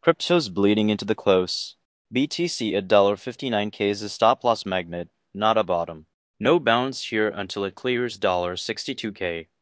Crypto's bleeding into the close. BTC at $59K is a stop-loss magnet, not a bottom. No bounce here until it clears $62K.